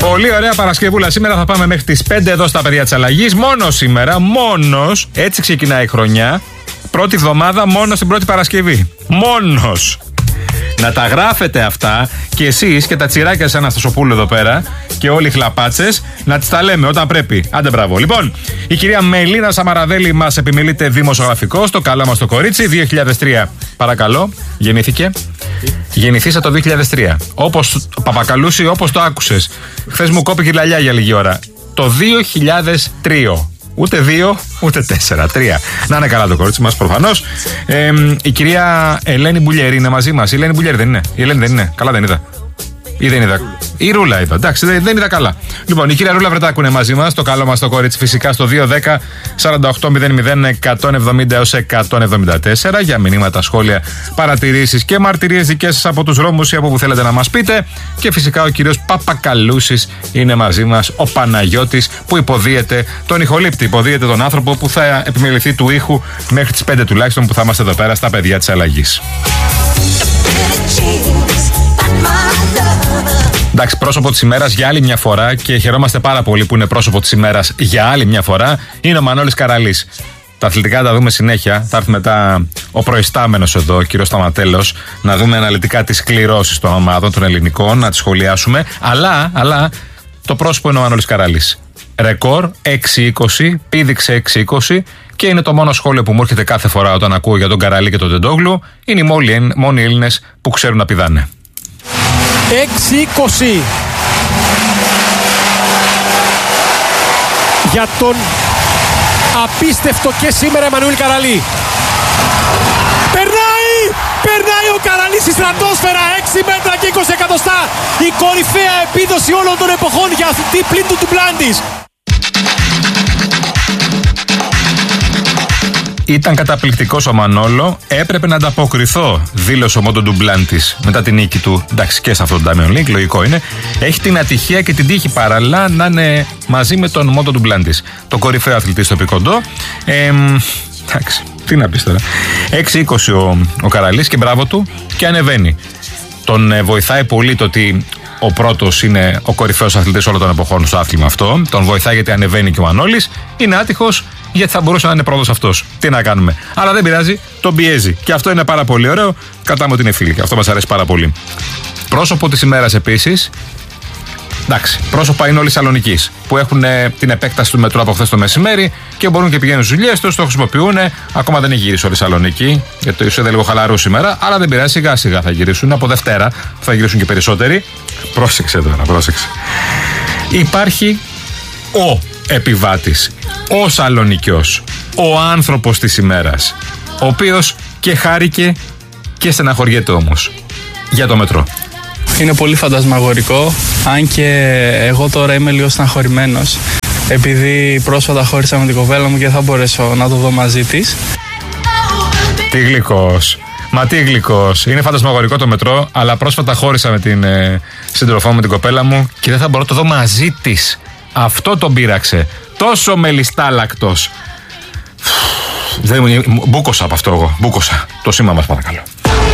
Πολύ ωραία Παρασκευούλα. Σήμερα θα πάμε μέχρι τις 5 εδώ στα παιδιά της αλλαγής. Μόνο σήμερα, μόνος. Έτσι ξεκινάει η χρονιά. Πρώτη εβδομάδα μόνο στην πρώτη Παρασκευή. Μόνος. Να τα γράφετε αυτά και εσείς και τα τσιράκια σαν Αναστασοπούλου εδώ πέρα και όλοι οι χλαπάτσες να τις τα λέμε όταν πρέπει. Άντε μπράβο. Λοιπόν, η κυρία Μελίνα Σαμαραδέλη μας επιμελείται δημοσιογραφικό στο καλό μας το κορίτσι. 2003. Παρακαλώ, γεννήθηκε. Γεννηθήσα το 2003. Όπως Παπακαλούση, όπως το άκουσες. Χθες μου κόπηκε η λαλιά για λίγη ώρα. Το 2003. Ούτε 2, ούτε 4, 3. Να είναι καλά το κορίτσι μας, προφανώς. Η κυρία Ελένη Μπουλιέρη είναι μαζί μας. Η Ελένη Μπουλιέρη δεν είναι? Η Ελένη δεν είναι? Καλά δεν είδα. Ή δεν είδα? Η Ρούλα είδα. Εντάξει, δεν είδα καλά. Λοιπόν, η κυρία Ρούλα Βρετάκου είναι μαζί μας. Το καλό μας το κορίτσι φυσικά στο 210 4800 170 έως 174 για μηνύματα, σχόλια, παρατηρήσεις και μαρτυρίες δικές σας από τους δρόμους ή από που θέλετε να μας πείτε. Και φυσικά ο κύριος Παπακαλούσης είναι μαζί μας. Ο Παναγιώτης που υποδίεται τον ηχολήπτη, υποδίεται τον άνθρωπο που θα επιμεληθεί του ήχου μέχρι τις 5 τουλάχιστον που θα είμαστε εδώ πέρα στα παιδιά της αλλαγής. Εντάξει, πρόσωπο της ημέρας για άλλη μια φορά και χαιρόμαστε πάρα πολύ που είναι πρόσωπο της ημέρας για άλλη μια φορά είναι ο Μανώλης Καραλής. Τα αθλητικά θα τα δούμε συνέχεια. Θα έρθει μετά ο προϊστάμενος εδώ, ο κύριος Σταματέλος, να δούμε αναλυτικά τις κληρώσεις των ομάδων των ελληνικών, να τις σχολιάσουμε. Αλλά το πρόσωπο είναι ο Μανώλης Καραλής. Ρεκόρ 6-20, πήδηξε 6-20 και είναι το μόνο σχόλιο που μου έρχεται κάθε φορά όταν ακούω για τον Καραλή και τον Τεντόγλου. Είναι οι μόνοι Έλληνες που ξέρουν να πηδάνε. 6-20 για τον απίστευτο και σήμερα Εμμανουήλ Καραλή. Περνάει ο Καραλής στη στρατόσφαιρα. 6 μέτρα και 20 εκατοστά. Η κορυφαία επίδοση όλων των εποχών για αθλητή πλην του Ντουμπλάντης. Ήταν καταπληκτικός ο Μανόλο. Έπρεπε να ανταποκριθώ, δήλωσε ο Μόντο Ντουμπλάντης μετά την νίκη του. Εντάξει, και σε αυτό το Diamond League, λογικό είναι. Έχει την ατυχία και την τύχη παράλληλα να είναι μαζί με τον Μόντο Ντουμπλάντης. Το κορυφαίο αθλητή στο πικοντό. Εντάξει, τι να πεις τώρα. 6-20 ο Καραλής και μπράβο του και ανεβαίνει. Τον βοηθάει πολύ το ότι ο πρώτος είναι ο κορυφαίος αθλητής όλων των εποχών στο άθλημα αυτό. Τον βοηθάει γιατί ανεβαίνει και ο Μανώλης. Είναι άτυχος γιατί θα μπορούσε να είναι πρώτος αυτός. Τι να κάνουμε. Αλλά δεν πειράζει, τον πιέζει. Και αυτό είναι πάρα πολύ ωραίο. Κρατάμε ότι είναι φίλοι. Και αυτό μας αρέσει πάρα πολύ. Πρόσωπο της ημέρας επίσης. Εντάξει, πρόσωπα είναι όλοι Σαλονικής που έχουν την επέκταση του μετρό από χθες το μεσημέρι και μπορούν και πηγαίνουν στις δουλειές τους, το χρησιμοποιούν. Ακόμα δεν έχει γυρίσει όλη η Σαλονική, γιατί το είδε λίγο χαλαρό σήμερα, αλλά δεν πειράζει, σιγά σιγά θα γυρίσουν. Από Δευτέρα θα γυρίσουν και περισσότεροι. Πρόσεξε τώρα, πρόσεξε. Υπάρχει ο επιβάτης, ο Σαλονικιός, ο άνθρωπος της ημέρας, ο οποίος και χάρηκε και στεναχωριέται όμως για το μετρό. Είναι πολύ φαντασμαγορικό, αν και εγώ τώρα είμαι λίγο στεναχωρημένος επειδή πρόσφατα χώρισα με την κοπέλα μου και θα μπορέσω να το δω μαζί της. Τι γλυκός, μα τι γλυκός. Είναι φαντασμαγορικό το μετρό, αλλά πρόσφατα χώρισα με την σύντροφό μου, με την κοπέλα μου και δεν θα μπορώ να το δω μαζί της. Αυτό τον πείραξε. Τόσο μελιστάλακτος. Μπούκοσα από αυτό εγώ, μπούκοσα. Το σήμα μας παρακαλώ.